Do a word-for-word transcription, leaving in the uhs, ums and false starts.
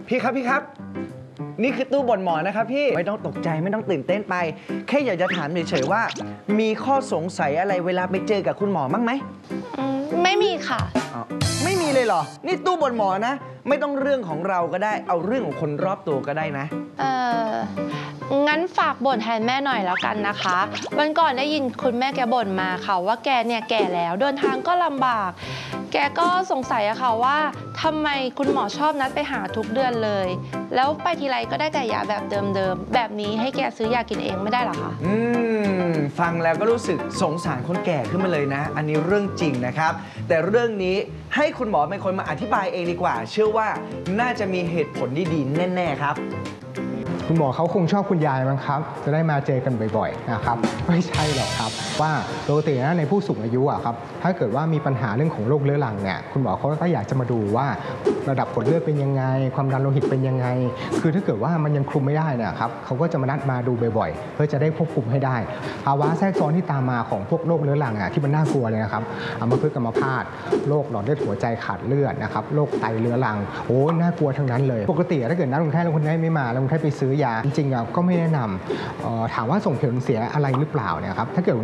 พี่ครับพี่ครับนี่คือตู้บ่นหมอนะครับพี่ไม่ต้องตกใจไม่ต้องตื่นเต้นไปแค่อยากจะถามเฉยๆว่ามีข้อสงสัยอะไรเวลาไปเจอกับคุณหมอมั้งไหมไม่มีค่ะอ๋อไม่มีเลยเหรอนี่ตู้บ่นหมอนะไม่ต้องเรื่องของเราก็ได้เอาเรื่องของคนรอบตัวก็ได้นะเอองั้นฝากบ่นแทนแม่หน่อยแล้วกันนะคะวันก่อนได้ยินคุณแม่แกบ่นมาค่ะว่าแกเนี่ยแก่แล้วเดินทางก็ลำบากแกก็สงสัยอะค่ะว่าทำไมคุณหมอชอบนัดไปหาทุกเดือนเลยแล้วไปทีไรก็ได้แต่ยาแบบเดิมๆแบบนี้ให้แกซื้อยากินเองไม่ได้หรอคะอืมฟังแล้วก็รู้สึกสงสารคนแก่ขึ้นมาเลยนะอันนี้เรื่องจริงนะครับแต่เรื่องนี้ให้คุณหมอเป็นคนมาอธิบายเองดีกว่าเชื่อว่าน่าจะมีเหตุผลดีๆแน่ๆครับคุณหมอเขาคงชอบคุณยายมั้งครับจะได้มาเจอกันบ่อยๆนะครับไม่ใช่หรอกครับว่าปกตินะในผู้สูงอายุอะครับถ้าเกิดว่ามีปัญหาเรื่องของโรคเรื้อรังเนี่ยคุณหมอเขาก็อยากจะมาดูว่าระดับผลเลือดเป็นยังไงความดันโลหิตเป็นยังไงคือถ้าเกิดว่ามันยังคุมไม่ได้เนี่ยครับเขาก็จะมานัดมาดูบ่อยๆเพื่อจะได้ควบคุมให้ได้ภาวะแทรกซ้อนที่ตามมาของพวกโรคเรื้อรังอะที่มันน่ากลัวเลยนะครับอัมพฤกษ์อัมพาตโรคหลอดเลือดหัวใจขาดเลือดนะครับโรคไตเรื้อรังโอ้น่ากลัวทั้งนั้นเลยปกติถ้าเกิดนัดคนไข้แล้วคนไข้ไม่มาแล้วคนไข้ไปซื้อยาจริงๆก็ไม่แนะนำถามว่าส่งผลเสียอะไรหรือเปล่าเนี่ยครับถ้าเกิด